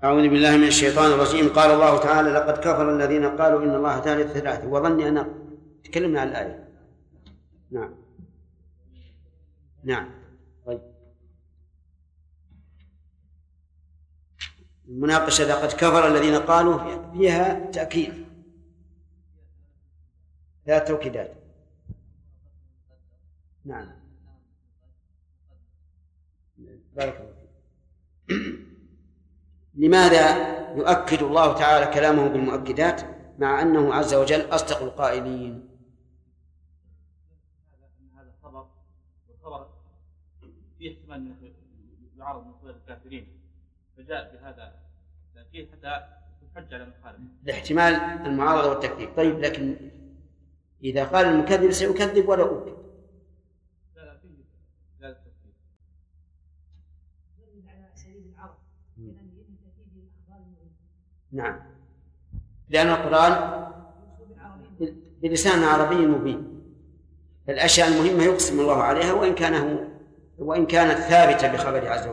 أعوذ بالله من الشيطان الرجيم. قال الله تعالى: لقد كفر الذين قالوا إن الله ثالث ثلاثة. وظني أنا تكلمنا عن الآية. نعم. طيب. المناقشة: لقد كفر الذين قالوا فيها تأكيد، ثلاث توكيدات. نعم. بارك الله فيك. لماذا يؤكد الله تعالى كلامه بالمؤكدات مع أنه عز وجل أصدق القائلين؟ هذا خبر، والخبر فيه احتمال يعرض من قبل الكافرين، فجاء بهذا التأكيد حتى تحج على المخالف. لاحتمال المعارضة والتكذيب. طيب، لكن إذا قال المكذب سيكذب ولا أكذب؟ لا فيه لا التكذيب. على سبيل العرض. نعم، لأن القرآن بلسان عربي مبين، فالأشياء المهمة يقسم الله عليها وإن كانت ثابتة بخبر عز وجل.